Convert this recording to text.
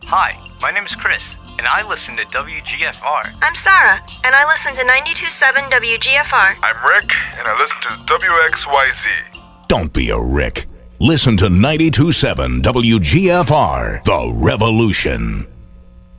Hi, my name is Chris, and I listen to WGFR. I'm Sarah, and I listen to 92.7 WGFR. I'm Rick, and I listen to WXYZ. Don't be a Rick. Listen to 92.7 WGFR, The Revolution.